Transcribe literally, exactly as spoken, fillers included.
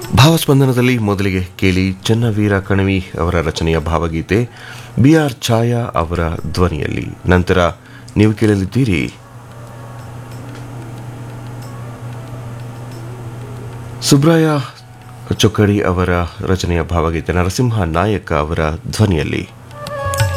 ಭಾವಸ್ಪಂದನದಲ್ಲಿ ಮೊದಲಿಗೆ ಕೇಳಿ ಚನ್ನವೀರ ಕಣವಿ ಅವರ ರಚನೆಯ ಭಾವಗೀತೆ ಬಿ ಆರ್ ಛಾಯಾ ಅವರ ಧ್ವನಿಯಲ್ಲಿ. ನಂತರ ನೀವು ಕೇಳಲಿದ್ದೀರಿ ಸುಬ್ರಾಯ ಚೊಕ್ಕಡಿ ಅವರ ರಚನೆಯ ಭಾವಗೀತೆ ನರಸಿಂಹ ನಾಯಕ ಅವರ ಧ್ವನಿಯಲ್ಲಿ.